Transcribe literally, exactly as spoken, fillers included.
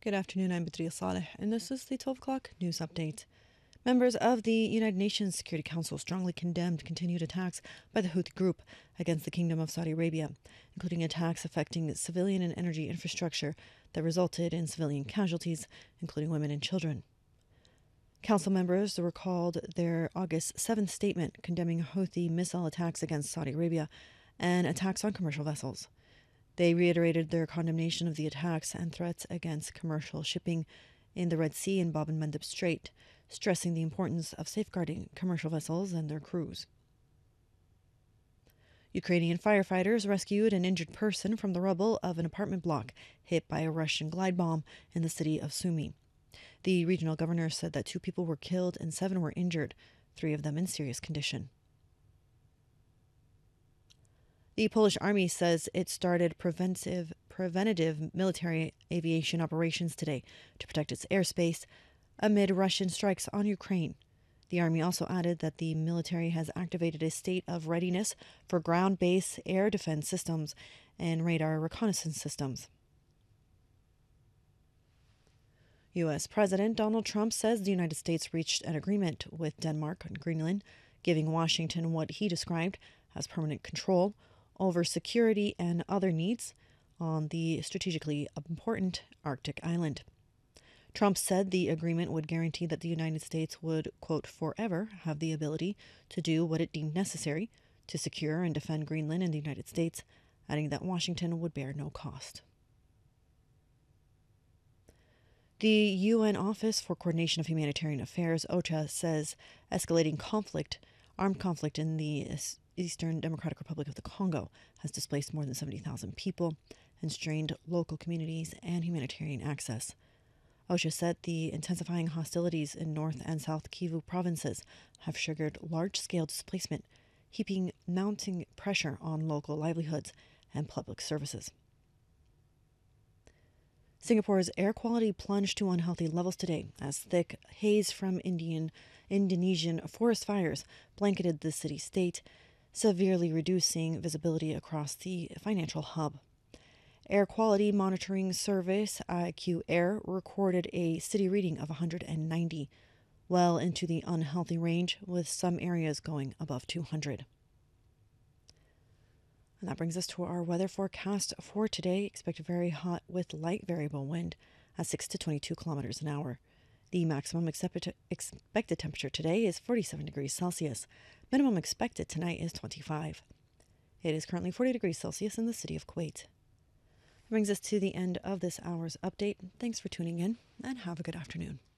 Good afternoon, I'm Badria Saleh, and this is the twelve o'clock news update. Members of the United Nations Security Council strongly condemned continued attacks by the Houthi group against the Kingdom of Saudi Arabia, including attacks affecting civilian and energy infrastructure that resulted in civilian casualties, including women and children. Council members recalled their August seventh statement condemning Houthi missile attacks against Saudi Arabia and attacks on commercial vessels. They reiterated their condemnation of the attacks and threats against commercial shipping in the Red Sea and Bab el-Mandeb Strait, stressing the importance of safeguarding commercial vessels and their crews. Ukrainian firefighters rescued an injured person from the rubble of an apartment block hit by a Russian glide bomb in the city of Sumy. The regional governor said that two people were killed and seven were injured, three of them in serious condition. The Polish army says it started preventive, preventative military aviation operations today to protect its airspace amid Russian strikes on Ukraine. The army also added that the military has activated a state of readiness for ground-based air defense systems and radar reconnaissance systems. U S President Donald Trump says the United States reached an agreement with Denmark on Greenland, giving Washington what he described as permanent control over security and other needs on the strategically important Arctic island. Trump said the agreement would guarantee that the United States would, quote, forever have the ability to do what it deemed necessary to secure and defend Greenland and the United States, adding that Washington would bear no cost. The U N Office for Coordination of Humanitarian Affairs, OCHA, says escalating conflict, armed conflict in the Eastern Democratic Republic of the Congo has displaced more than seventy thousand people and strained local communities and humanitarian access. OCHA said the intensifying hostilities in North and South Kivu provinces have triggered large-scale displacement, heaping mounting pressure on local livelihoods and public services. Singapore's air quality plunged to unhealthy levels today as thick haze from Indian, Indonesian forest fires blanketed the city-state, severely reducing visibility across the financial hub. Air quality monitoring service I Q Air recorded a city reading of one hundred ninety, well into the unhealthy range, with some areas going above two hundred. And that brings us to our weather forecast for today. Expect very hot with light variable wind at six to twenty-two kilometers an hour. The maximum expected expected temperature today is forty-seven degrees Celsius. Minimum expected tonight is twenty-five. It is currently forty degrees Celsius in the city of Kuwait. That brings us to the end of this hour's update. Thanks for tuning in and have a good afternoon.